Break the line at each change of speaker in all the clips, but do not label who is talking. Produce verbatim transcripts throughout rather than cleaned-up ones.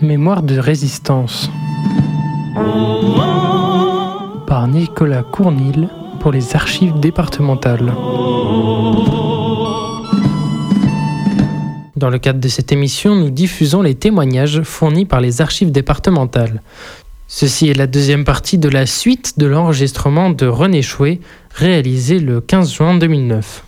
Mémoire de résistance par Nicolas Cournil pour les archives départementales. Dans le cadre de cette émission, nous diffusons les témoignages fournis par les archives départementales. Ceci est la deuxième partie de la suite de l'enregistrement de René Chouet, réalisé le quinze juin deux mille neuf.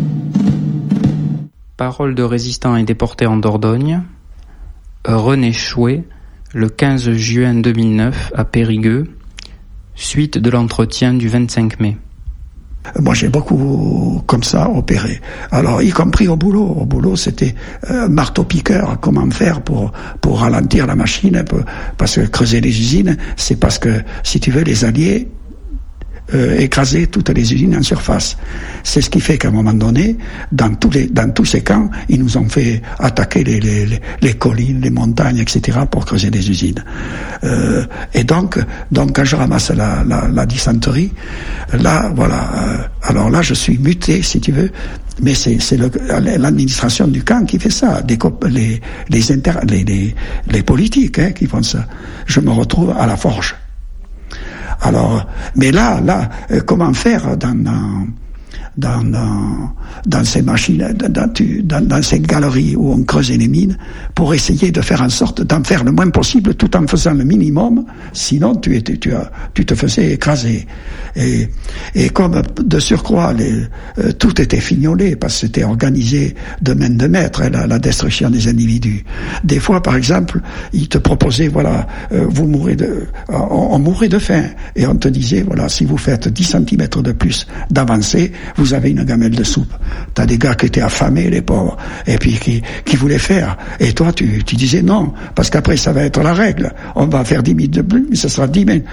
Parole de résistants et déportés en Dordogne. René Chouet, le quinze juin deux mille neuf à Périgueux, suite de l'entretien du vingt-cinq mai.
Moi, j'ai beaucoup, comme ça, opéré. Alors, y compris au boulot. Au boulot, c'était euh, marteau-piqueur. Comment faire pour pour ralentir la machine, pour, parce que creuser les usines, c'est parce que, si tu veux, les Alliés euh, écrasaient toutes les usines en surface. C'est ce qui fait qu'à un moment donné, dans tous les dans tous ces camps, ils nous ont fait attaquer les les les, les collines, les montagnes, et cetera pour creuser des usines. Euh, et donc donc quand je ramasse la la, la dysenterie, là voilà. Euh, alors là, je suis muté, si tu veux. Mais c'est, c'est le, l'administration du camp qui fait ça, des, les, les, inter, les, les, les politiques hein, qui font ça. Je me retrouve à la forge. Alors, mais là, là, euh, comment faire dans, dans, dans, dans, dans ces machines, dans, dans, dans ces galeries où on creusait les mines, pour essayer de faire en sorte d'en faire le moins possible tout en faisant le minimum, sinon tu, étais, tu, as, tu te faisais écraser. Et, et comme de surcroît, les, euh, tout était fignolé, parce que c'était organisé de main de maître, la, la destruction des individus. Des fois, par exemple, ils te proposaient, voilà, euh, vous mourrez de, euh, on, on mourrait de faim, et on te disait, voilà, si vous faites dix centimètres de plus d'avancée, vous avez une gamelle de soupe. T'as des gars qui étaient affamés, les pauvres, et puis qui, qui voulaient faire. Et toi, tu, tu disais non, parce qu'après, ça va être la règle. On va faire dix minutes de plus, mais ce sera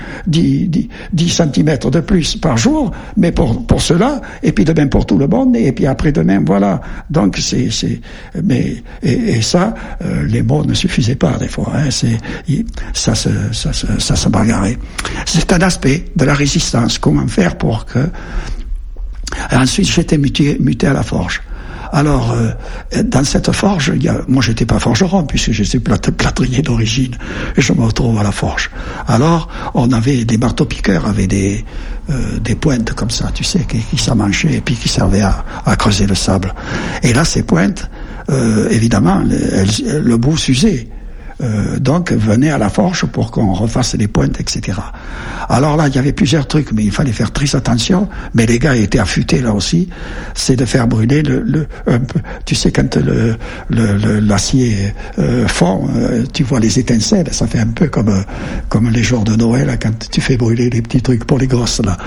dix centimètres de plus par jour, mais pour, pour cela, et puis demain pour tout le monde, et puis après demain, voilà. Donc, c'est, c'est, mais, et, et ça, euh, les mots ne suffisaient pas, des fois, hein, c'est, ça se, ça se, ça se bagarrait. C'est un aspect de la résistance. Comment faire pour que, ensuite, j'étais muté, muté à la forge. Alors, euh, dans cette forge, il y a, moi, j'étais pas forgeron puisque je suis plâtre, plâtrier d'origine, et je me retrouve à la forge. Alors, on avait des marteaux-piqueurs, avaient des euh, des pointes comme ça, tu sais, qui, qui s'amanchaient et puis qui servaient à, à creuser le sable. Et là, ces pointes, euh, évidemment, elles, le bout s'usait. Euh, donc venez à la forge pour qu'on refasse les pointes, et cetera. Alors là, il y avait plusieurs trucs, mais il fallait faire très attention. Mais les gars étaient affûtés là aussi. C'est de faire brûler le, le un peu. Tu sais, quand le, le, le l'acier euh, fond, euh, tu vois les étincelles. Ça fait un peu comme euh, comme les jours de Noël quand tu fais brûler les petits trucs pour les gosses là.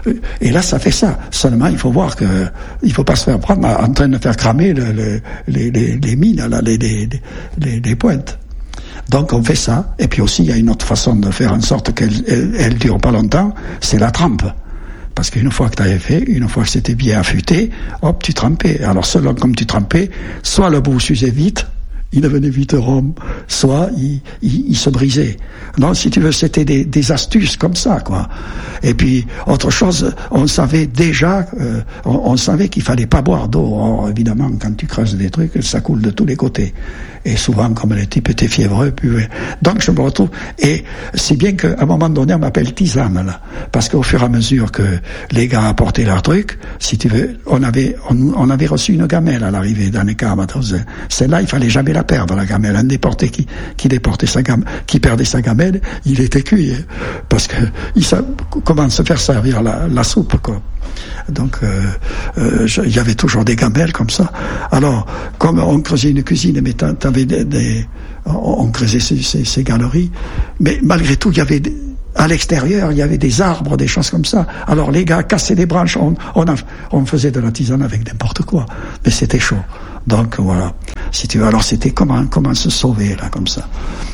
Et là, ça fait ça. Seulement, il faut voir que il faut pas se faire prendre en train de faire cramer le, le, les, les les mines là, les les les, les pointes. Donc on fait ça, et puis aussi il y a une autre façon de faire en sorte qu'elle elle, elle dure pas longtemps, c'est la trempe. Parce qu'une fois que tu avais fait, une fois que c'était bien affûté, hop, tu trempais. Alors selon comme tu trempais, soit le bout s'usait vite, il devenait vite rond, soit il, il, il se brisait. Non, si tu veux, c'était des, des astuces comme ça, quoi. Et puis, autre chose, on savait déjà, euh, on, on savait qu'il fallait pas boire d'eau. Or, évidemment, quand tu creuses des trucs, ça coule de tous les côtés. Et souvent, comme les types étaient fiévreux, puis, donc je me retrouve, et c'est bien qu'à un moment donné, on m'appelle tisane, là. Parce qu'au fur et à mesure que les gars apportaient leurs trucs, si tu veux, on avait, on, on avait reçu une gamelle à l'arrivée dans les cas. Celle-là, il fallait jamais la perdre, la gamelle. Un déporté qui, qui déportait sa gamelle, qui perdait sa gamelle, il était cuit, hein, parce que il savait comment se faire servir la, la soupe, quoi. Donc, euh, euh, je, il y avait toujours des gamelles comme ça. Alors, comme on creusait une cuisine, mais t'avais des, des, on, on creusait ces, ces, ces galeries, mais malgré tout, il y avait des, à l'extérieur, il y avait des arbres, des choses comme ça. Alors les gars cassaient des branches, on, on, a, on faisait de la tisane avec n'importe quoi, mais c'était chaud. Donc voilà, si tu veux. Alors c'était comment, comment se sauver là, comme ça.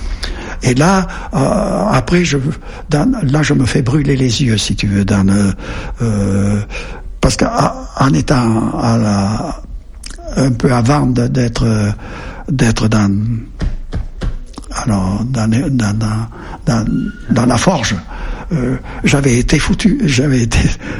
Et là, euh, après, je, dans, là, je me fais brûler les yeux, si tu veux, dans le, euh, parce qu'en étant à la, un peu avant de, d'être, d'être dans, alors, dans, dans, dans, dans, dans la forge, euh, j'avais été foutu, j'avais été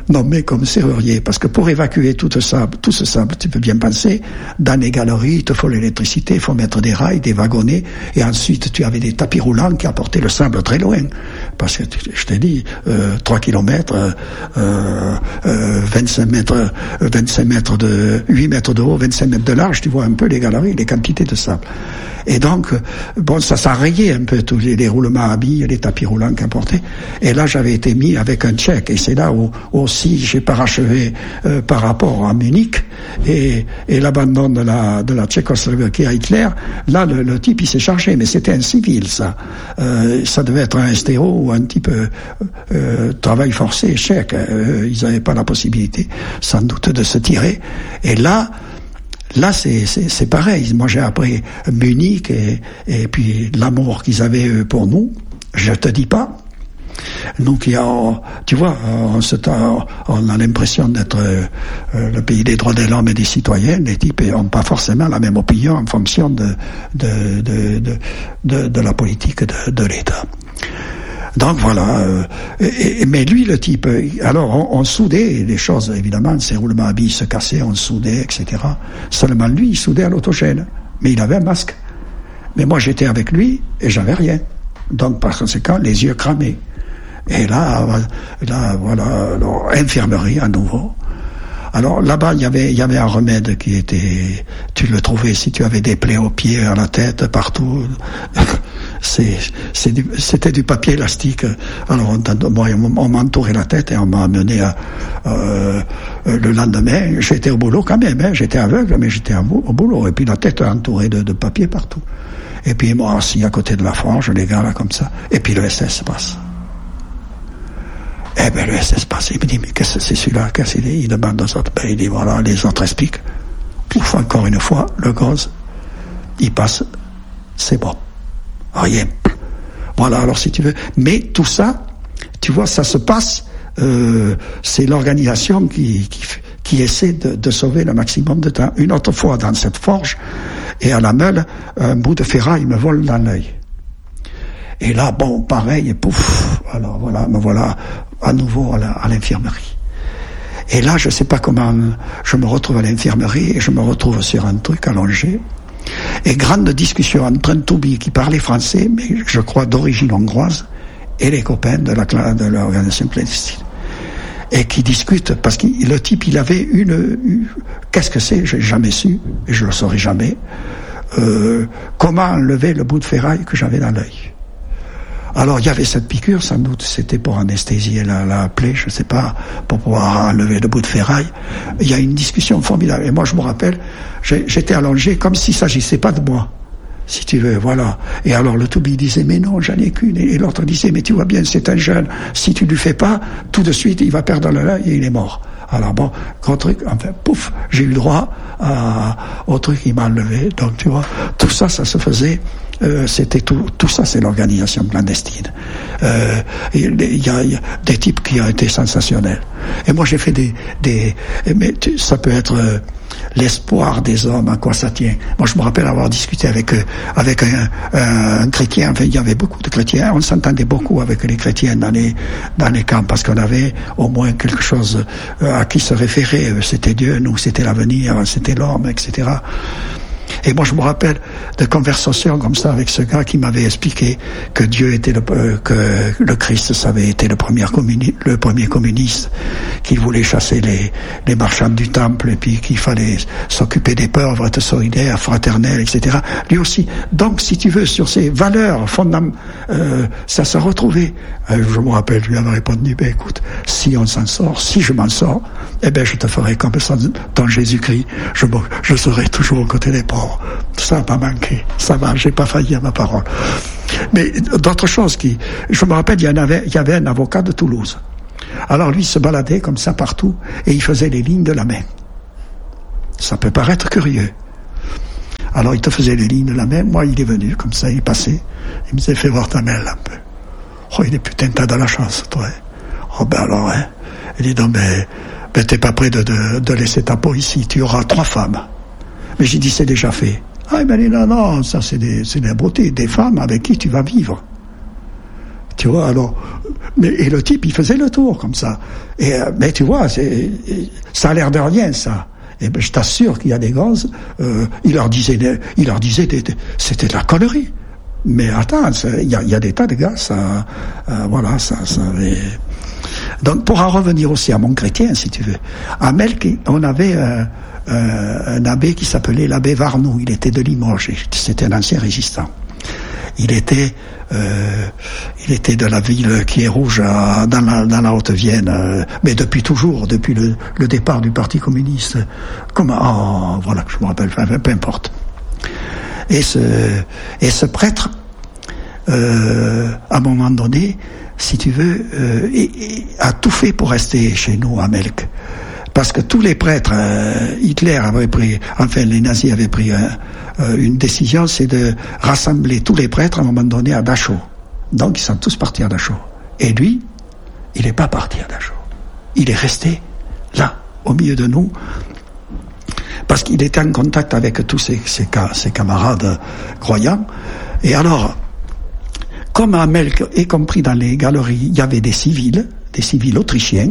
nommé comme serrurier, parce que pour évacuer tout ce sable, tout ce sable, tu peux bien penser, dans les galeries, il te faut l'électricité, il faut mettre des rails, des wagonnets, et ensuite tu avais des tapis roulants qui apportaient le sable très loin. Parce que, je t'ai dit, euh, trois kilomètres, euh, euh, vingt-cinq mètres, vingt-cinq mètres de, huit mètres de haut, vingt-cinq mètres de large, tu vois un peu les galeries, les quantités de sable. Et donc, bon, ça s'enrayait un peu tous les, les roulements à billes, les tapis roulants qu'apportaient. Et là, j'avais été mis avec un Tchèque. Et c'est là où aussi j'ai parachevé euh, par rapport à Munich et, et l'abandon de la, de la Tchécoslovaquie à Hitler. Là, le, le type, il s'est chargé, mais c'était un civil, ça. Euh, ça devait être un S T O ou un type euh, euh, travail forcé, Tchèque. Euh, ils n'avaient pas la possibilité, sans doute, de se tirer. Et là, Là, c'est, c'est, c'est pareil. Moi, j'ai appris Munich et, et puis l'amour qu'ils avaient pour nous. Je te dis pas. Donc, il y a, tu vois, en ce temps, on a l'impression d'être euh, le pays des droits de l'homme et des citoyens. Les types n'ont pas forcément la même opinion en fonction de, de, de, de, de, de la politique de, de l'État. Donc voilà, euh, et, mais lui le type, alors on, on soudait les choses, évidemment, ses roulements à billes se cassaient, on soudait, et cetera. Seulement lui, il soudait à l'autogène, mais il avait un masque. Mais moi j'étais avec lui et j'avais rien. Donc par conséquent, les yeux cramés. Et là, là voilà, alors, infirmerie à nouveau. Alors là-bas, il y avait, il y avait un remède qui était, tu le trouvais si tu avais des plaies aux pieds, à la tête, partout. C'est, c'est du, c'était du papier élastique. Alors on, moi, on m'a entouré la tête et on m'a amené à, euh, le lendemain. J'étais au boulot quand même, hein, j'étais aveugle, mais j'étais au boulot. Et puis la tête entourée de, de papier partout. Et puis moi assis à côté de la forge, les gars là comme ça. Et puis le S S passe. Eh ben le S S passe, il me dit, mais qu'est-ce que c'est celui-là, qu'est-ce qu'il est? Il demande aux autres, ben il dit, voilà, les autres expliquent. Pouf, encore une fois, le gaz, il passe, c'est bon. Rien. Voilà, alors si tu veux. Mais tout ça, tu vois, ça se passe, euh, c'est l'organisation qui, qui, qui essaie de, de sauver le maximum de temps. Une autre fois, dans cette forge, et à la meule, un bout de ferraille me vole dans l'œil. Et là, bon, pareil, et pouf, alors voilà, me voilà à nouveau à, la, à l'infirmerie. Et là, je sais pas comment, je me retrouve à l'infirmerie et je me retrouve sur un truc allongé. Et grande discussion entre un Toubi qui parlait français, mais je crois d'origine hongroise, et les copains de, la, de l'organisation clandestine. Et qui discutent, parce que le type, il avait une... une qu'est-ce que c'est? J'ai jamais su, et je le saurai jamais. Euh, comment enlever le bout de ferraille que j'avais dans l'œil. Alors il y avait cette piqûre, sans doute c'était pour anesthésier la, la plaie, je ne sais pas, pour pouvoir enlever le bout de ferraille. Il y a une discussion formidable. Et moi je me rappelle, j'ai, j'étais allongé comme s'il ne s'agissait pas de moi, si tu veux, voilà. Et alors le Toubi disait, mais non, j'en ai qu'une. Et l'autre disait, mais tu vois bien, c'est un jeune, si tu ne lui fais pas, tout de suite il va perdre l'œil et il est mort. Alors bon, gros truc, enfin, pouf, j'ai eu droit à, au truc qui m'a enlevé. Donc tu vois, tout ça, ça se faisait... Euh, c'était tout, tout ça, c'est l'organisation clandestine. Euh, il y, a, y a des types qui ont été sensationnels. Et moi, j'ai fait des, des mais tu, ça peut être euh, l'espoir des hommes, à quoi ça tient. Moi, je me rappelle avoir discuté avec euh, avec un, un, un chrétien. Enfin, il y avait beaucoup de chrétiens. On s'entendait beaucoup avec les chrétiens dans les dans les camps parce qu'on avait au moins quelque chose euh, à qui se référer. C'était Dieu, nous, c'était l'avenir, c'était l'homme, et cetera. Et moi, je me rappelle de conversations comme ça avec ce gars qui m'avait expliqué que Dieu était le, euh, que le Christ, ça avait été le premier, communi- le premier communiste, qu'il voulait chasser les, les marchands du temple et puis qu'il fallait s'occuper des pauvres, être solidaire, fraternel, et cetera. Lui aussi. Donc, si tu veux, sur ces valeurs fondamentales, euh, ça s'est retrouvé. Euh, je me rappelle, lui avait répondu, ben écoute, si on s'en sort, si je m'en sors, eh ben je te ferai comme ça dans Jésus-Christ. Je, je serai toujours aux côtés des pauvres. Ça n'a pas manqué, ça va, j'ai pas failli à ma parole. Mais d'autres choses qui... Je me rappelle, il y en avait, il y avait un avocat de Toulouse. Alors lui, il se baladait comme ça partout, et il faisait les lignes de la main. Ça peut paraître curieux. Alors il te faisait les lignes de la main, moi il est venu, comme ça, il passait, il me disait, fais voir ta main là, un peu. Oh, il est putain, t'as de la chance, toi. Oh ben alors, hein. Il dit, non mais, ben, t'es pas prêt de, de, de laisser ta peau ici, tu auras trois femmes. Mais j'ai dit, c'est déjà fait. Ah, il m'a dit, non, non, ça c'est des, c'est des beautés, des femmes avec qui tu vas vivre. Tu Tu vois, alors, mais, et le type, il faisait le tour, comme ça. Et, euh, mais tu vois, c'est, ça a l'air de rien, ça. Et ben, je t'assure qu'il y a des gosses, euh, il leur disait, des, il leur disait, des, des, c'était de la connerie. Mais attends, il y a, y a des tas de gars, ça, euh, voilà, ça, ça avait... Donc, pour en revenir aussi à mon chrétien, si tu veux, à Melk, on avait euh, euh, un abbé qui s'appelait l'abbé Varnou, il était de Limoges, c'était un ancien résistant. Il était, euh, il était de la ville qui est rouge à, dans, la, dans la Haute-Vienne, euh, mais depuis toujours, depuis le, le départ du Parti communiste. Comment, oh, voilà, je me rappelle, enfin, peu importe. Et ce, et ce prêtre, euh, à un moment donné, si tu veux, euh, et, et a tout fait pour rester chez nous à Melk. Parce que tous les prêtres, euh, Hitler avait pris, enfin les nazis avaient pris euh, euh, une décision, c'est de rassembler tous les prêtres à un moment donné à Dachau. Donc ils sont tous partis à Dachau. Et lui, il n'est pas parti à Dachau. Il est resté là, au milieu de nous, parce qu'il était en contact avec tous ses, ses, ses camarades croyants. Et alors, comme à Melk, y compris dans les galeries, il y avait des civils, des civils autrichiens,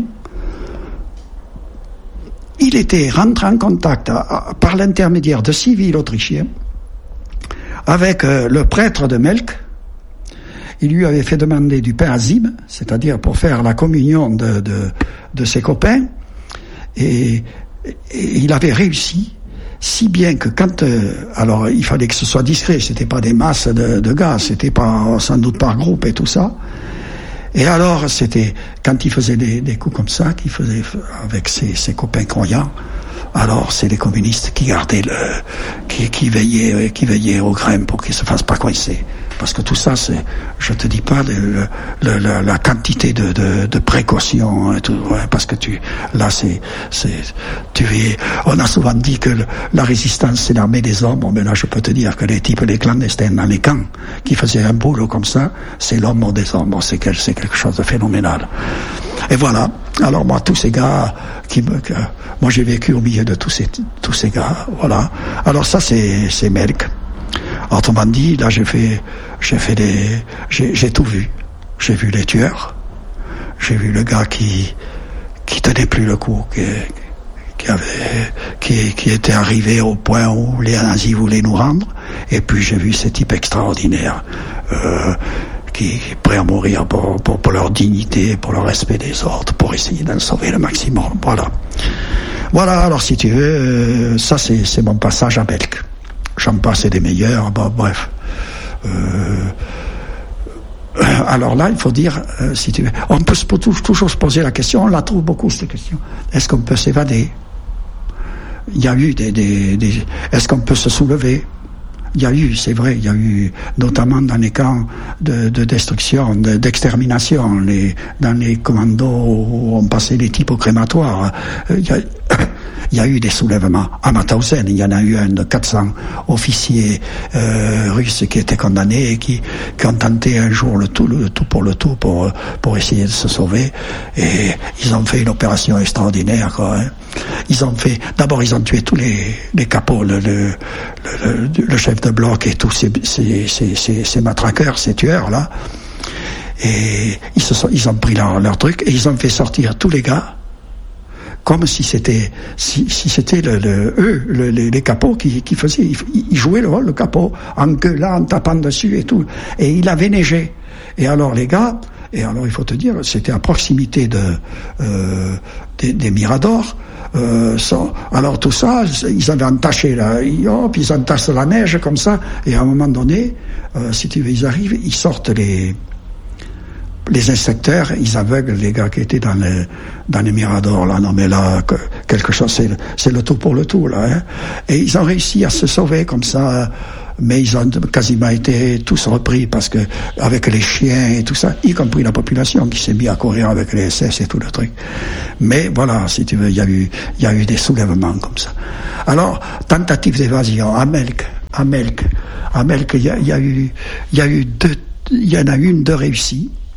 il était rentré en contact à, à, par l'intermédiaire de civils autrichiens avec euh, le prêtre de Melk. Il lui avait fait demander du pain azime, c'est-à-dire pour faire la communion de, de, de ses copains, et, et il avait réussi, si bien que quand... Euh, alors, il fallait que ce soit discret, c'était pas des masses de, de gars, c'était pas sans doute par groupe et tout ça. Et alors, c'était, quand il faisait des, des coups comme ça, qu'il faisait avec ses, ses copains croyants, alors c'est les communistes qui gardaient le, qui, qui veillaient, qui veillaient au grain pour qu'ils se fassent pas coincer. Parce que tout ça, c'est, je te dis pas le, le, le, la, la quantité de, de, de précautions et tout, ouais, parce que tu, là, c'est, c'est, tu es, on a souvent dit que le, la résistance, c'est l'armée des hommes, mais là, je peux te dire que les types, les clandestins dans les camps, qui faisaient un boulot comme ça, c'est l'homme des hommes, c'est, quel, c'est quelque chose de phénoménal. Et voilà. Alors moi, tous ces gars qui me, que, moi j'ai vécu au milieu de tous ces, tous ces gars, voilà. Alors ça, c'est, c'est Melk. Autrement dit, là j'ai fait, j'ai fait des, j'ai, j'ai tout vu. J'ai vu les tueurs, j'ai vu le gars qui, qui tenait plus le coup, qui, qui avait, qui, qui était arrivé au point où les nazis voulaient nous rendre. Et puis j'ai vu ces types extraordinaires, euh, qui est prêt à mourir pour, pour, pour leur dignité, pour le respect des autres, pour essayer d'en sauver le maximum. Voilà. Voilà, alors si tu veux, euh, ça c'est, c'est mon passage à Melk. J'en passe des meilleurs, bon, bref. Euh, alors là, il faut dire, euh, si tu veux, on peut se, toujours se poser la question, on la trouve beaucoup cette question, est-ce qu'on peut s'évader? Il y a eu des, des, des... Est-ce qu'on peut se soulever? Il y a eu, c'est vrai, il y a eu, notamment dans les camps de, de destruction, de, d'extermination, les, dans les commandos où on passait les types au crématoire, il y a, il y a eu des soulèvements. À Mauthausen, il y en a eu un de quatre cents officiers euh, russes qui étaient condamnés et qui, qui ont tenté un jour le tout, le tout pour le tout pour, pour essayer de se sauver. Et ils ont fait une opération extraordinaire, quoi, hein. Ils ont fait, d'abord ils ont tué tous les, les capots, le, le, le, le chef de bloc et tous ces, ces, ces, ces, ces matraqueurs, ces tueurs là. Et ils se sont, ils ont pris leur, leur truc et ils ont fait sortir tous les gars comme si c'était, si, si c'était le, le, eux, le, les, les capots qui, qui faisaient, ils, ils jouaient le rôle, le capot, en gueulant, en tapant dessus et tout. Et il avait neigé. Et alors les gars, et alors il faut te dire, c'était à proximité de, euh, des, des Miradors. Euh, sont, alors tout ça, ils avaient entaché là, hop, ils entassent la neige comme ça, et à un moment donné, euh, si tu veux, ils arrivent, ils sortent les les inspecteurs, ils aveuglent les gars qui étaient dans les dans les Miradors là, non mais là que, quelque chose, c'est c'est le tout pour le tout là, hein. Et ils ont réussi à se sauver comme ça. Mais ils ont quasiment été tous repris parce que avec les chiens et tout ça, y compris la population qui s'est mis à courir avec les S S et tout le truc. Mais voilà, si tu veux, il y a eu, il y a eu des soulèvements comme ça. Alors, tentative d'évasion à Melk, à Melk, à Melk, il y a, y a eu, il y a eu deux, il y en a une de réussie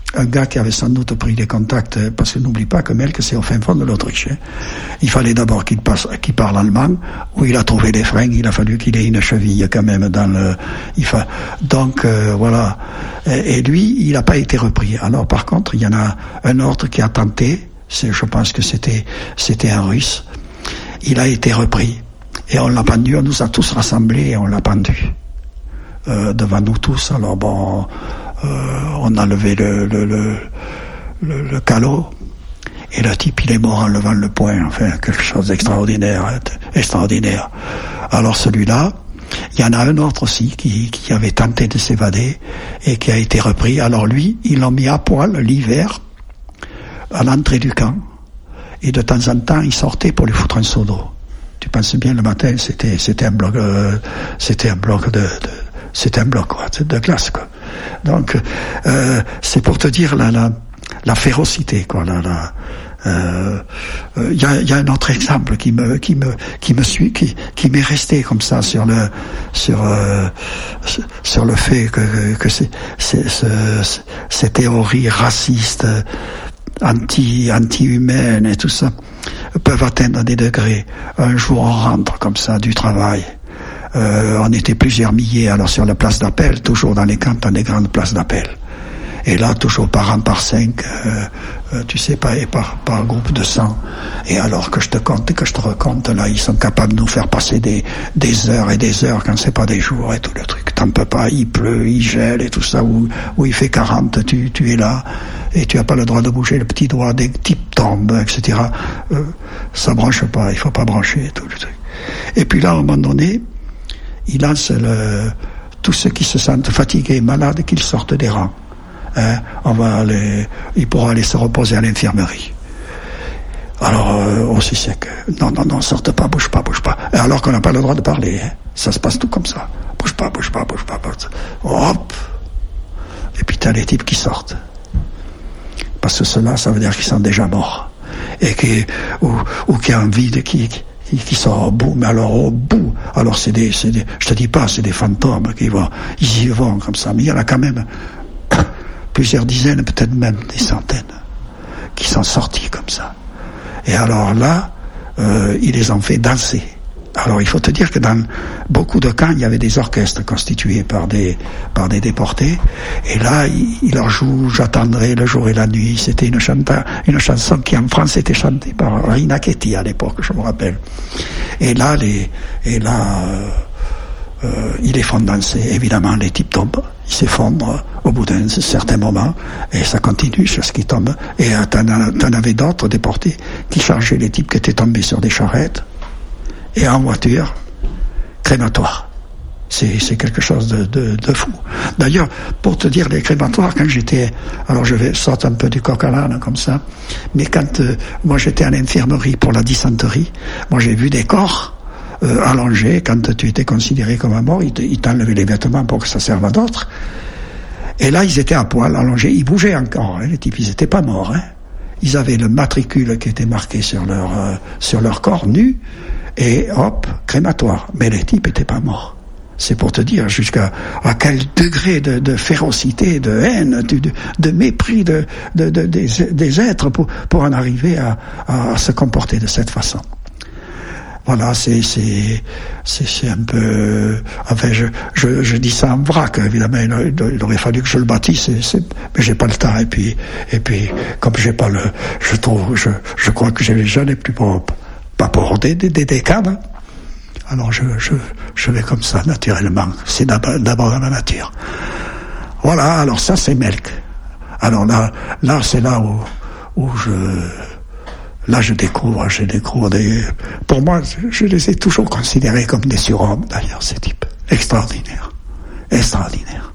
un gars qui avait sans doute pris des contacts, parce que n'oublie pas que Melk, c'est au fin fond de l'Autriche. Hein. Il fallait d'abord qu'il, passe, qu'il parle allemand, où il a trouvé des freins, il a fallu qu'il ait une cheville quand même dans le... Il fa... Donc, euh, voilà. Et, et lui, il n'a pas été repris. Alors, par contre, il y en a un autre qui a tenté, c'est, je pense que c'était, c'était un Russe, il a été repris. Et on l'a pendu, on nous a tous rassemblés et on l'a pendu. Euh, devant nous tous, alors bon... Euh, on a levé le, le, le, le, le calot et le type il est mort en levant le poing, enfin quelque chose d'extraordinaire, hein, extraordinaire. Alors celui-là, il y en a un autre aussi qui, qui avait tenté de s'évader et qui a été repris. Alors lui, ils l'ont mis à poil l'hiver à l'entrée du camp et de temps en temps il sortait pour lui foutre un seau d'eau. Tu penses bien le matin, c'était c'était un bloc, euh, c'était un bloc de, de c'était un bloc quoi, de glace quoi. Donc euh, c'est pour te dire la la, la férocité quoi. La, la, euh, euh, y a, y a un autre exemple qui me qui me qui me suit qui qui m'est resté comme ça sur le sur euh, sur le fait que que c'est, c'est, c'est ces théories racistes, anti anti-humaines et tout ça peuvent atteindre des degrés. Un jour on rentre comme ça du travail. Euh, on était plusieurs milliers alors sur la place d'appel, toujours dans les camps, dans les grandes places d'appel. Et là, toujours par an, par cinq, euh, euh, tu sais pas, et par, par groupe de cent. Et alors que je te compte et que je te recompte, là, ils sont capables de nous faire passer des, des heures et des heures quand c'est pas des jours et tout le truc. T'en peux pas, il pleut, il gèle et tout ça, où, où il fait quarante, tu, tu es là, et tu as pas le droit de bouger le petit doigt, des types tombent, et cetera. Euh, ça branche pas, il faut pas brancher et tout le truc. Et puis là, à un moment donné, il lance le, tous ceux qui se sentent fatigués, malades, qu'ils sortent des rangs. Hein, on va aller, ils pourront aller se reposer à l'infirmerie. Alors, euh, aussi sec. Non, non, non, sorte pas, bouge pas, bouge pas. Et alors qu'on n'a pas le droit de parler. Hein. Ça se passe tout comme ça. Bouge pas, bouge pas, bouge pas. Bouge pas. Hop. Et puis t'as les types qui sortent. Parce que ceux-là, ça veut dire qu'ils sont déjà morts. Et qui, ou, ou qui ont envie de qui, qui, qui sont au bout, mais alors au bout. Alors c'est des, c'est des, je te dis pas, c'est des fantômes qui vont, ils y vont comme ça. Mais il y en a quand même plusieurs dizaines, peut-être même des centaines, qui sont sortis comme ça. Et alors là, euh, ils les ont fait danser. Alors il faut te dire que dans beaucoup de camps, il y avait des orchestres constitués par des par des déportés. Et là, ils, ils leur jouent « J'attendrai le jour et la nuit ». C'était une, chanta, une chanson qui en France était chantée par Rina Ketty à l'époque, je me rappelle. Et là, les, et là euh, euh, ils les font danser. Évidemment, les types tombent. Ils s'effondrent au bout d'un certain moment, et ça continue jusqu'à ce qu'ils tombent. Et euh, t'en, t'en avais d'autres déportés qui chargeaient les types qui étaient tombés sur des charrettes, et en voiture, crématoire. C'est, c'est quelque chose de, de, de fou. D'ailleurs, pour te dire, les crématoires, quand j'étais... Alors je vais sortir un peu du coq à l'âne, comme ça, mais quand euh, moi j'étais à l'infirmerie pour la dysenterie, moi j'ai vu des corps Euh, allongé, quand tu étais considéré comme un mort, ils, ils t'enlevaient les vêtements pour que ça serve à d'autres. Et là, ils étaient à poil, allongés, ils bougeaient encore, hein, les types, ils étaient pas morts. Hein. Ils avaient le matricule qui était marqué sur leur, euh, sur leur corps nu, et hop, crématoire. Mais les types étaient pas morts. C'est pour te dire jusqu'à à quel degré de, de férocité, de haine, de, de, de mépris de, de, de, des, des êtres pour, pour en arriver à, à, à se comporter de cette façon. Voilà, c'est c'est c'est c'est un peu. Enfin, je je je dis ça en vrac. Évidemment, il, il aurait fallu que je le bâtisse, c'est, c'est, mais j'ai pas le temps. Et puis et puis comme j'ai pas le, je trouve, je je crois que j'ai jamais plus pas pas pour des des des décanes. Alors je je je vais comme ça naturellement. C'est d'abord, d'abord dans la nature. Voilà. Alors ça c'est Melk. Alors là là c'est là où où je Là, je découvre, je découvre des... Pour moi, je les ai toujours considérés comme des surhommes, d'ailleurs, ces types. Extraordinaires. Extraordinaires.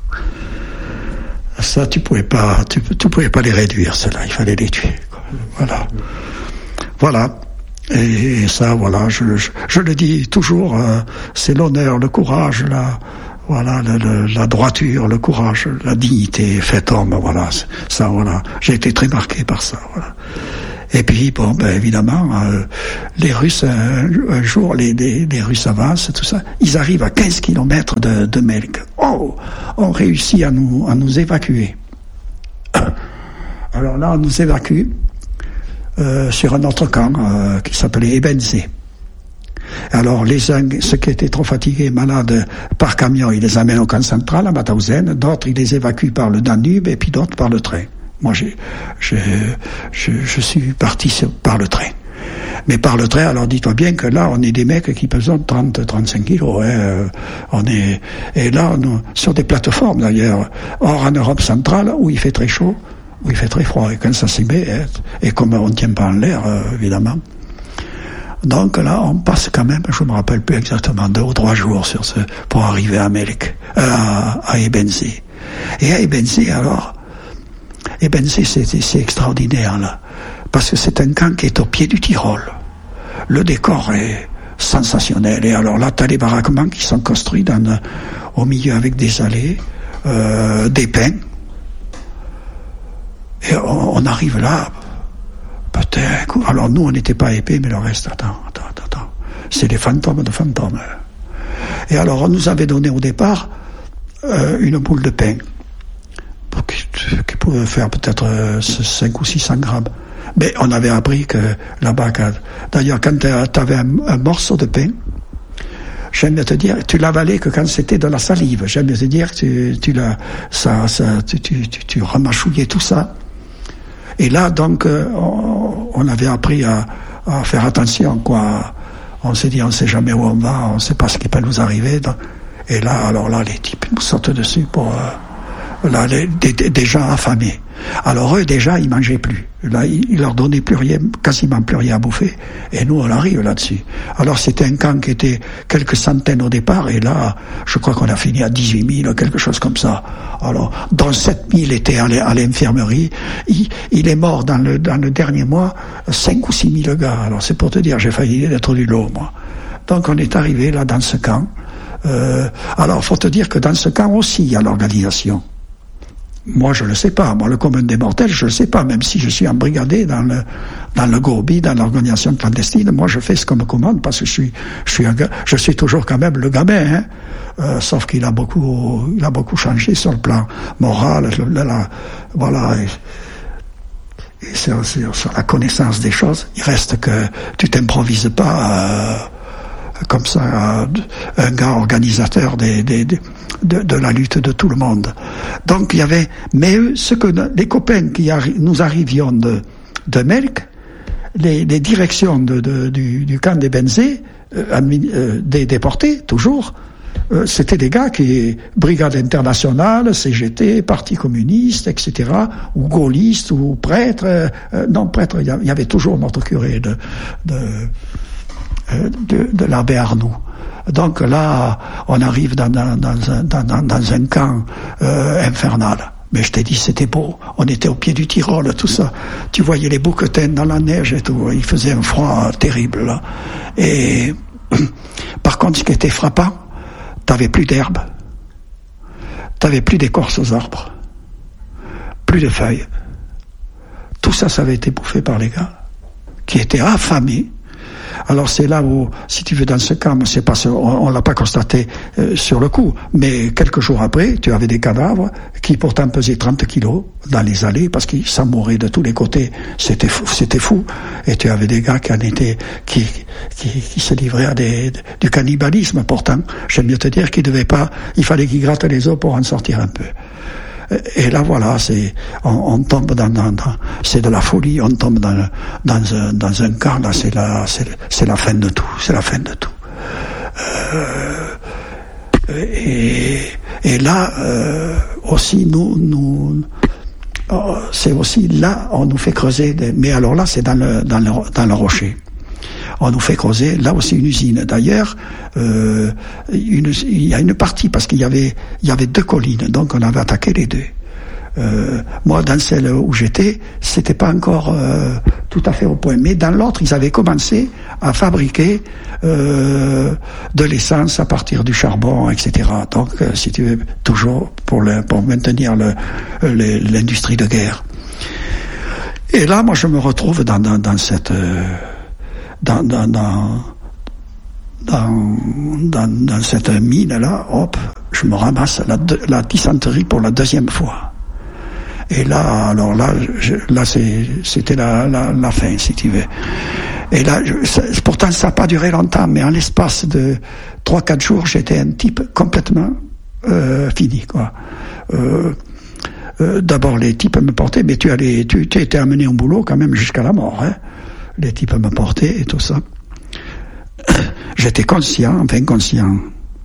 Ça, tu pouvais pas, tu, tu pouvais pas les réduire, ceux-là. Il fallait les tuer, quoi. Voilà. Voilà. Et, et ça, voilà, je, je, je le dis toujours, euh, c'est l'honneur, le courage, la, voilà, le, le, la droiture, le courage, la dignité faite homme, voilà. Ça, voilà. J'ai été très marqué par ça, voilà. Et puis, bon, ben, évidemment, euh, les Russes, un, un jour, les, les, les Russes avancent, tout ça, ils arrivent à quinze kilomètres de, de Melk. Oh, on réussit à nous, à nous évacuer. Alors là, on nous évacue euh, sur un autre camp euh, qui s'appelait Ebensé. Alors les uns, ceux qui étaient trop fatigués, malades, par camion, ils les amènent au camp central, à Mauthausen. D'autres, ils les évacuent par le Danube, et puis d'autres par le train. Moi, j'ai, je, je, je suis parti sur, par le train. Mais par le train, alors dis-toi bien que là, on est des mecs qui pesent trente à trente-cinq kilos. Hein. On est, et là, on, sur des plateformes d'ailleurs, or en Europe centrale, où il fait très chaud, où il fait très froid. Et quand ça s'y met, hein, et comme on ne tient pas en l'air, euh, évidemment. Donc là, on passe quand même, je me rappelle plus exactement, deux ou trois jours sur ce, pour arriver à Melk, euh, à Ebensé. Et à Ebensé, alors, Ebensé, c'est, c'est extraordinaire, là. Parce que c'est un camp qui est au pied du Tyrol. Le décor est sensationnel. Et alors là, t'as les baraquements qui sont construits dans, au milieu avec des allées, euh, des pins. Et on, on arrive là, peut-être. Alors nous, on n'était pas épais, mais le reste, attends, attends, attends. C'est les fantômes de fantômes. Et alors, on nous avait donné au départ euh, une boule de pain qui, qui pouvait faire peut-être euh, cinq ou six cents grammes. Mais on avait appris que là-bas, d'ailleurs, quand tu avais un, un morceau de pain, j'aime bien te dire, tu l'avalais que quand c'était de la salive. J'aime bien te dire que tu, tu, la, ça, ça, tu, tu, tu, tu remâchouillais tout ça. Et là, donc, euh, on, on avait appris à, à faire attention, quoi. On s'est dit, on ne sait jamais où on va, on ne sait pas ce qui peut nous arriver. Donc, et là, alors là, les types nous sautent dessus pour... Euh, là, les, des, des gens affamés. Alors eux, déjà, ils mangeaient plus. Là, ils, ils leur donnaient plus rien, quasiment plus rien à bouffer. Et nous, on arrive là-dessus. Alors c'était un camp qui était quelques centaines au départ, et là, je crois qu'on a fini à dix-huit mille, quelque chose comme ça. Alors, dont sept mille étaient à l'infirmerie. Il, il est mort dans le, dans le dernier mois, cinq ou six mille gars. Alors c'est pour te dire, j'ai failli être du lot, moi. Donc on est arrivé là, dans ce camp. Euh, alors, faut te dire que dans ce camp aussi, il y a l'organisation. Moi, je le sais pas. Moi, le commun des mortels, je le sais pas. Même si je suis embrigadé dans le dans le Gourbi, dans l'organisation clandestine, moi, je fais ce qu'on me commande parce que je suis je suis un gars, je suis toujours quand même le gamin. Hein. Euh, sauf qu'il a beaucoup il a beaucoup changé sur le plan moral. La, la, voilà. Et, et sur, sur, sur la connaissance des choses, il reste que tu t'improvises pas. Euh, comme ça, un gars organisateur des, des, des, de, de la lutte de tout le monde. Donc il y avait, mais eux, ce que les copains qui arri- nous arrivions de, de Melk, les, les directions de, de, du, du camp des Benzé, euh, euh, des déportés, toujours, euh, c'était des gars qui, Brigade internationale, C G T, Parti communiste, et cetera, ou gaullistes, ou prêtres, euh, non prêtres, il y avait toujours notre curé de... de De, de l'abbé Arnoux. Donc là, on arrive dans, dans, dans, un, dans, dans un camp euh, infernal. Mais je t'ai dit, c'était beau. On était au pied du Tyrol, tout ça. Tu voyais les bouquetins dans la neige et tout. Il faisait un froid terrible, là. Et par contre, ce qui était frappant, t'avais plus d'herbe. T'avais plus d'écorce aux arbres. Plus de feuilles. Tout ça, ça avait été bouffé par les gars qui étaient affamés. Alors c'est là où, si tu veux, dans ce camp, c'est pas, on, on l'a pas constaté euh, sur le coup, mais quelques jours après, tu avais des cadavres qui pourtant pesaient trente kilos dans les allées parce qu'ils s'en mouraient de tous les côtés. C'était fou, c'était fou. Et tu avais des gars qui en étaient, qui, qui, qui se livraient à des, du cannibalisme. Pourtant, j'aime mieux te dire qu'ils devaient pas, il fallait qu'ils grattent les os pour en sortir un peu. Et là, voilà, c'est, on, on tombe dans, dans, dans, c'est de la folie, on tombe dans, dans un, dans un camp, là, c'est la, c'est, c'est la fin de tout, c'est la fin de tout. Euh, et, et là, euh, aussi, nous, nous, oh, c'est aussi là, on nous fait creuser, des, mais alors là, c'est dans le, dans le, dans le rocher. On nous fait creuser, là aussi, une usine. D'ailleurs, euh, une, il y a une partie, parce qu'il y avait, il y avait deux collines, donc on avait attaqué les deux. Euh, moi, dans celle où j'étais, c'était pas encore euh, tout à fait au point. Mais dans l'autre, ils avaient commencé à fabriquer euh, de l'essence à partir du charbon, et cetera. Donc, euh, si tu veux, toujours pour, le, pour maintenir le, le, l'industrie de guerre. Et là, moi, je me retrouve dans, dans, dans cette... Euh, Dans, dans, dans, dans, dans, dans cette mine-là, hop, je me ramasse la, la dysenterie pour la deuxième fois. Et là, alors là, je, là c'est, c'était la, la, la fin, si tu veux. Et là, je, ça, pourtant, ça n'a pas duré longtemps, mais en l'espace de trois, quatre jours, j'étais un type complètement euh, fini, quoi. Euh, euh, d'abord, les types me portaient, mais tu allais, tu, tu étais amené au boulot quand même jusqu'à la mort, hein. Les types me portaient et tout ça. J'étais conscient, enfin conscient.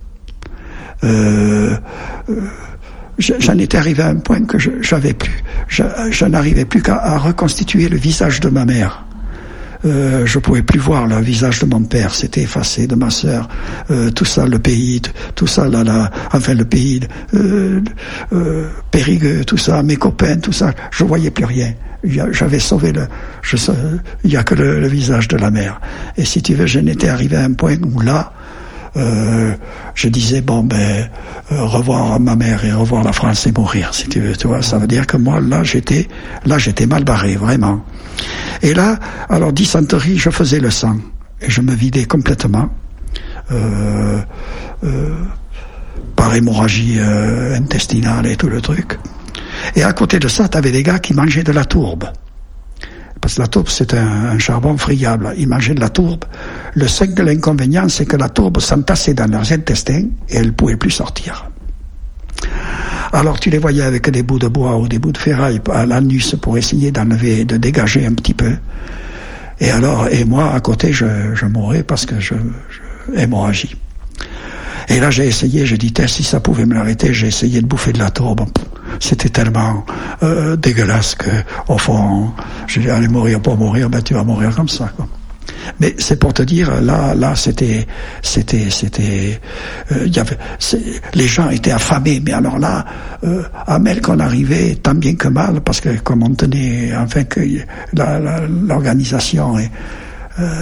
Euh, euh, j'en étais arrivé à un point que je, j'avais plus, je, je n'arrivais plus qu'à à reconstituer le visage de ma mère. Euh, je pouvais plus voir le visage de mon père, c'était effacé, de ma sœur, euh, tout ça, le pays, tout ça, là, là, enfin le pays, euh, euh, Périgueux, tout ça, mes copains, tout ça, je voyais plus rien. J'avais sauvé le, je, il y a que le, le visage de la mère. Et si tu veux, je n'étais arrivé à un point où là, euh, je disais bon ben, euh, revoir ma mère et revoir la France et mourir, si tu veux, tu vois, ça veut dire que moi là j'étais, là j'étais mal barré, vraiment. Et là, alors dysenterie, je faisais le sang et je me vidais complètement euh, euh, par hémorragie euh, intestinale et tout le truc. Et à côté de ça, tu avais des gars qui mangeaient de la tourbe. Parce que la tourbe, c'est un, un charbon friable. Ils mangeaient de la tourbe. Le seul inconvénient, c'est que la tourbe s'entassait dans leurs intestins et elle ne pouvait plus sortir. Alors tu les voyais avec des bouts de bois ou des bouts de ferraille à l'anus pour essayer d'enlever, de dégager un petit peu. Et alors, et moi, à côté, je, je mourais parce que je, je hémorragie. Et là, j'ai essayé, j'ai dit, si ça pouvait me l'arrêter, j'ai essayé de bouffer de la tourbe. C'était tellement euh, dégueulasse que, au fond, j'ai dit, allez mourir pour mourir, ben tu vas mourir comme ça, quoi. Mais c'est pour te dire, là, là, c'était, c'était, c'était, euh, y avait, les gens étaient affamés, mais alors là, euh, à Mel qu'on arrivait, tant bien que mal, parce que comme on tenait, enfin que la, la, l'organisation est, euh,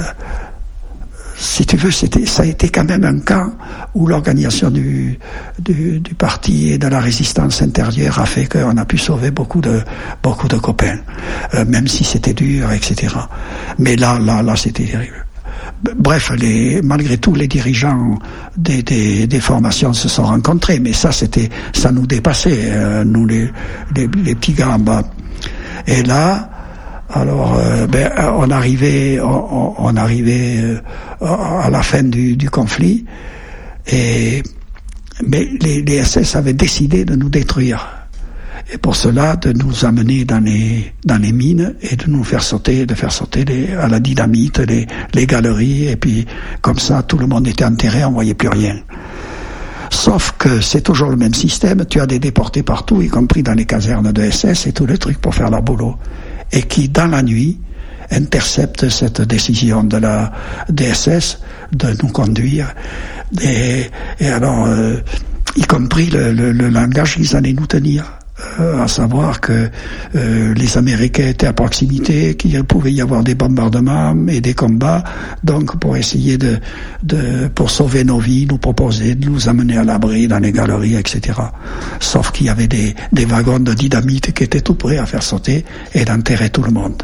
si tu veux, c'était, ça a été quand même un camp où l'organisation du, du, du parti et de la résistance intérieure a fait qu'on a pu sauver beaucoup de, beaucoup de copains, euh, même si c'était dur, et cetera. Mais là, là, là, c'était terrible. Bref, les, malgré tout, les dirigeants des, des, des formations se sont rencontrés, mais ça, c'était, ça nous dépassait, euh, nous les, les, les petits gars en bas. Et là, alors, euh, ben, on arrivait, on, on arrivait euh, à la fin du, du conflit, et mais les, les S S avaient décidé de nous détruire, et pour cela de nous amener dans les dans les mines et de nous faire sauter, de faire sauter les, à la dynamite les, les galeries, et puis comme ça tout le monde était enterré, on voyait plus rien. Sauf que c'est toujours le même système, tu as des déportés partout, y compris dans les casernes de S S et tous les trucs pour faire leur boulot, et qui, dans la nuit, interceptent cette décision de la D S S de nous conduire. Et, et alors, euh, y compris le, le, le langage qu'ils allaient nous tenir, euh, à savoir que euh, les Américains étaient à proximité, qu'il pouvait y avoir des bombardements et des combats, donc pour essayer de, de pour sauver nos vies, nous proposer de nous amener à l'abri dans les galeries, et cetera. Sauf qu'il y avait des, des wagons de dynamite qui étaient tout prêts à faire sauter et d'enterrer tout le monde.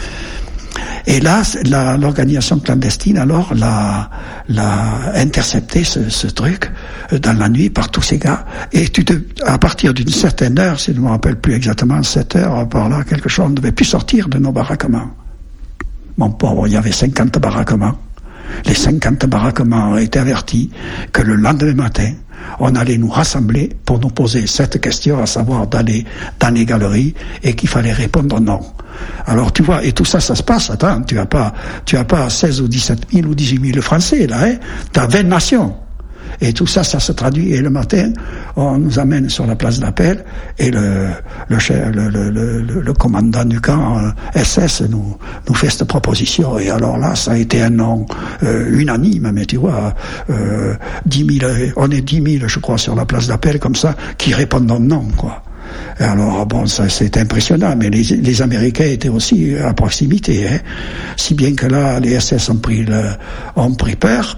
Et là, la, l'organisation clandestine, alors, l'a, l'a intercepté, ce, ce truc, dans la nuit, par tous ces gars. Et tu te, à partir d'une certaine heure, si je ne me rappelle plus exactement, sept heures, par là, quelque chose, on ne devait plus sortir de nos baraquements. Mon pauvre, il y avait cinquante baraquements. Les cinquante baraquements ont été avertis que le lendemain matin, on allait nous rassembler pour nous poser cette question, à savoir d'aller dans les galeries, et qu'il fallait répondre non. Alors tu vois, et tout ça, ça se passe, attends, tu as pas, tu as pas seize ou dix-sept mille ou dix-huit mille Français, là, hein, t'as vingt nations. Et tout ça, ça se traduit, et le matin, on nous amène sur la place d'appel, et le, le, chef, le, le, le, le commandant du camp euh, S S nous, nous fait cette proposition, et alors là, ça a été un non euh, unanime, mais tu vois, euh, dix mille, on est dix mille, je crois, sur la place d'appel, comme ça, qui répondent non, quoi. Et alors, bon, ça, c'est impressionnant, mais les, les Américains étaient aussi à proximité, hein, si bien que là, les S S ont pris, le, ont pris peur,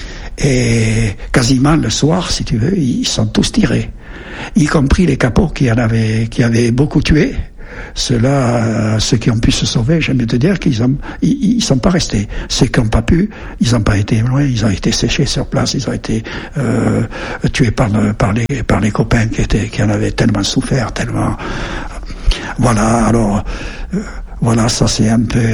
et quasiment le soir, si tu veux, ils sont tous tirés, y compris les capots qui en avaient, qui avaient beaucoup tué. Ceux-là, euh, ceux qui ont pu se sauver, j'aime te dire qu'ils ont, ils, ils sont pas restés. Ceux qui n'ont pas pu, ils n'ont pas été loin, ils ont été séchés sur place, ils ont été euh, tués par, le, par les par les copains qui étaient, qui en avaient tellement souffert, tellement. Voilà, alors, euh, voilà, ça c'est un peu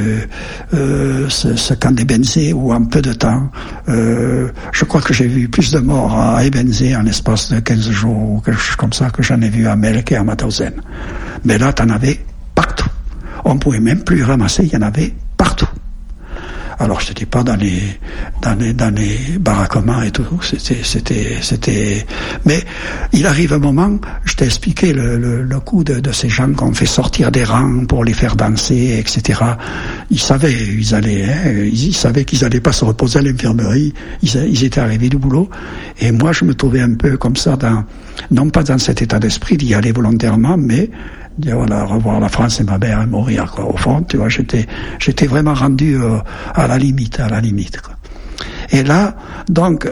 euh, ce, ce camp d'Ebenzé où en peu de temps, euh, je crois que j'ai vu plus de morts à Ebenzé en l'espace de quinze jours ou quelque chose comme ça que j'en ai vu à Melk et à Mauthausen. Mais là, t'en avais partout. On pouvait même plus ramasser, il y en avait partout. Alors je te dis pas dans les dans les dans les baraquements et tout, c'était c'était c'était. Mais il arrive un moment, je t'ai expliqué le, le, le coup de, de ces gens qu'on fait sortir des rangs pour les faire danser, et cetera. Ils savaient, ils allaient, hein, ils, ils savaient qu'ils allaient pas se reposer à l'infirmerie. Ils, ils étaient arrivés du boulot, et moi je me trouvais un peu comme ça, dans non pas dans cet état d'esprit d'y aller volontairement, mais dire voilà, revoir la France et ma mère et mourir, quoi. Au fond, tu vois, j'étais, j'étais vraiment rendu euh, à la limite, à la limite, quoi. Et là, donc,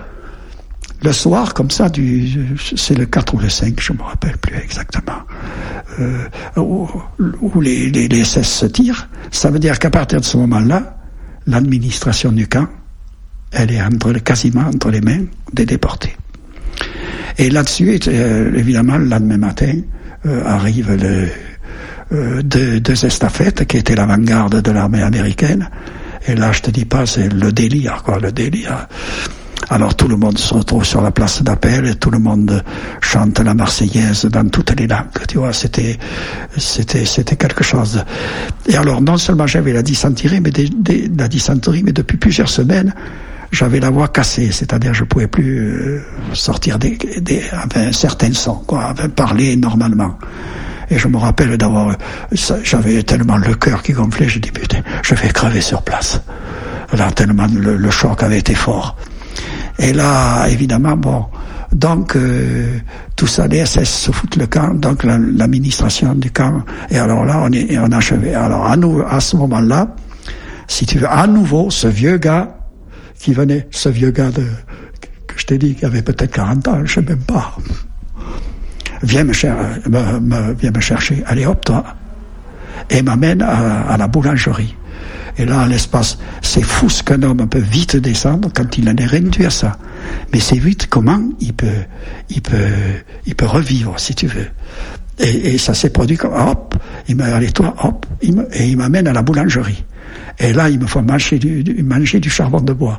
le soir, comme ça, du, c'est le quatre ou le cinq, je me rappelle plus exactement, euh, où, où les, les, les S S se tirent, ça veut dire qu'à partir de ce moment-là, l'administration du camp, elle est entre, quasiment entre les mains des déportés. Et là-dessus, euh, évidemment, le lendemain matin, Euh, arrive le, euh, deux, deux estafettes qui étaient l'avant-garde de l'armée américaine. Et là, je te dis pas, c'est le délire, quoi, le délire. Alors tout le monde se retrouve sur la place d'appel et tout le monde chante la Marseillaise dans toutes les langues. Tu vois, c'était, c'était, c'était quelque chose. Et alors, non seulement j'avais la dysenterie, mais des, des, la dysenterie, mais depuis plusieurs semaines, j'avais la voix cassée, c'est-à-dire je pouvais plus euh, sortir des, des, enfin, certains sons, quoi, enfin, parler normalement. Et je me rappelle d'avoir, ça, j'avais tellement le cœur qui gonflait, je dis putain, je vais crever sur place. Là, tellement le, le choc avait été fort. Et là, évidemment, bon, donc euh, tout ça, les S S se foutent le camp, donc la, l'administration du camp. Et alors là, on est, on a achevé. Alors à nous, à ce moment-là, si tu veux, à nouveau, ce vieux gars qui venait, ce vieux gars de, que je t'ai dit, qui avait peut-être quarante ans, je sais même pas, vient me, cher, me, me, vient me chercher, allez hop toi, et m'amène à, à la boulangerie. Et là, à l'espace, c'est fou ce qu'un homme peut vite descendre quand il en est réduit à ça. Mais c'est vite comment il peut, il peut, il peut revivre, si tu veux. Et, et ça s'est produit comme, hop, il m'a, allez toi, hop, il me, et il m'amène à la boulangerie. Et là, il me faut manger du, du, manger du charbon de bois.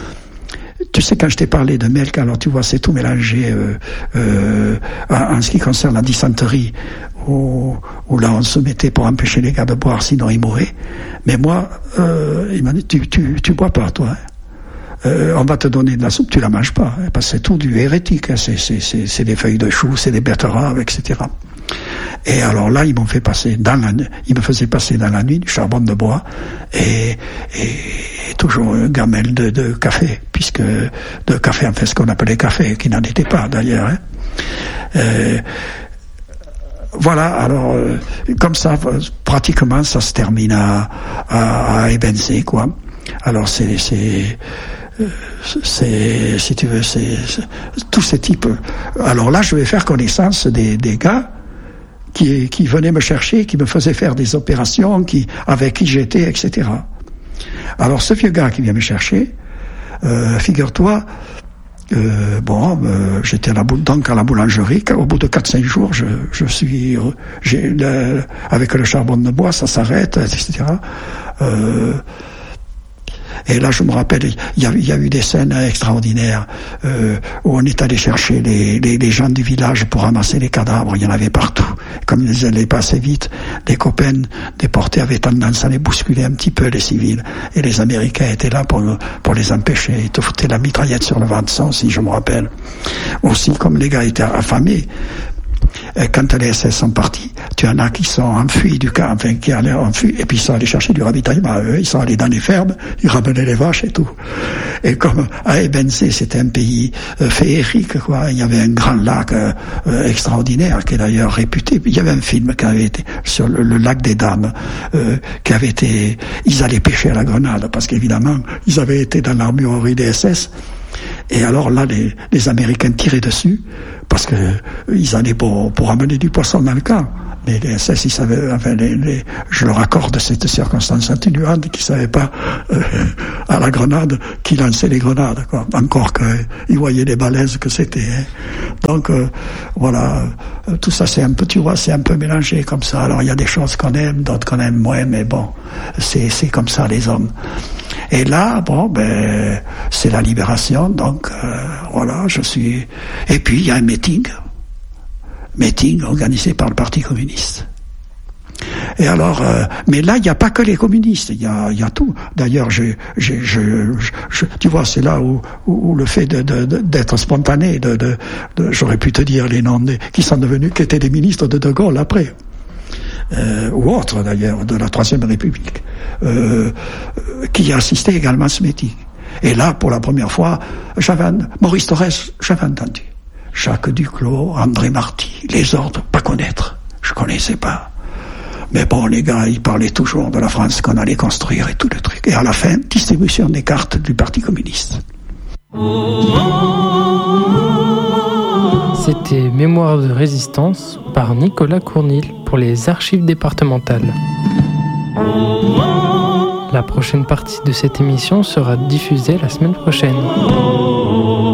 Tu sais, quand je t'ai parlé de Melk, alors tu vois, c'est tout mélangé euh, euh, en, en ce qui concerne la dysenterie, où, où là, on se mettait pour empêcher les gars de boire, sinon ils mouraient. Mais moi, euh, il m'a dit, tu, tu, tu bois pas, toi. Hein. Euh, on va te donner de la soupe, tu la manges pas. Hein, parce que c'est tout du hérétique. Hein, c'est, c'est, c'est, c'est des feuilles de choux, c'est des betteraves, et cetera. Et alors là, ils m'ont fait passer dans la, ils me faisaient passer dans la nuit du charbon de bois et, et, et toujours une gamelle de, de café, puisque de café, en fait, ce qu'on appelait café, qui n'en était pas d'ailleurs. Hein. Euh, voilà, alors euh, comme ça, pratiquement, ça se termine à, à, à Ebenzé, quoi. Alors c'est, c'est c'est, si tu veux, c'est, c'est tous ces types. Alors là, je vais faire connaissance des, des gars qui, qui venaient me chercher, qui me faisaient faire des opérations, qui, avec qui j'étais, et cetera. Alors ce vieux gars qui vient me chercher, euh, figure-toi, euh, bon, euh, j'étais à la, donc à la boulangerie, au bout de quatre cinq jours, je, je suis, j'ai, le, avec le charbon de bois, ça s'arrête, et cetera. Euh, Et là, je me rappelle, il y a, il y a eu des scènes extraordinaires euh, où on est allé chercher les, les, les gens du village pour ramasser les cadavres. Il y en avait partout. Comme ils allaient pas assez vite, les copains déportés avaient tendance à les bousculer un petit peu, les civils. Et les Américains étaient là pour, pour les empêcher. Ils te foutaient la mitraillette sur le ventre, ça aussi, je me rappelle. Aussi, comme les gars étaient affamés, quand les S S sont partis, tu en as qui sont enfuis du camp, enfin qui allaient enfuis, et puis ils sont allés chercher du ravitaillement. Eux, ils sont allés dans les fermes, ils ramenaient les vaches et tout. Et comme à Ebenzé, c'était un pays euh, féerique, quoi. Il y avait un grand lac euh, euh, extraordinaire qui est d'ailleurs réputé. Il y avait un film qui avait été sur le, le lac des Dames, euh, qui avait été. Ils allaient pêcher à la grenade parce qu'évidemment, ils avaient été dans l'armurerie des S S. Et alors là, les, les Américains tiraient dessus parce que ils allaient pour, pour amener du poisson dans le camp. Mais les S S, ils savaient, enfin, les, les, je leur accorde cette circonstance atténuante qu'ils ne savaient pas, euh, à la grenade, qui lançait les grenades, quoi. Encore qu'ils voyaient les balaises que c'était, hein. Donc, euh, voilà, tout ça, c'est un peu, tu vois, c'est un peu mélangé comme ça. Alors, il y a des choses qu'on aime, d'autres qu'on aime moins, mais bon, c'est, c'est comme ça, les hommes. Et là, bon, ben, c'est la libération, donc, euh, voilà, je suis, et puis, il y a un meeting. meeting organisé par le Parti communiste. Et alors, euh, mais là, il n'y a pas que les communistes, il y a, y a tout. D'ailleurs, j'ai, j'ai, je, je, tu vois, c'est là où, où le fait de, de, de, d'être spontané, de, de, de, j'aurais pu te dire les noms des, qui sont devenus, qui étaient des ministres de De Gaulle après, euh, ou autres d'ailleurs, de la Troisième République, euh, qui a assisté également à ce meeting. Et là, pour la première fois, j'avais, Maurice Thorez, j'avais entendu. Jacques Duclos, André Marty, les autres, pas connaître. Je connaissais pas. Mais bon, les gars, ils parlaient toujours de la France qu'on allait construire et tout le truc. Et à la fin, distribution des cartes du Parti communiste.
C'était Mémoire de résistance par Nicolas Cournil pour les archives départementales. La prochaine partie de cette émission sera diffusée la semaine prochaine.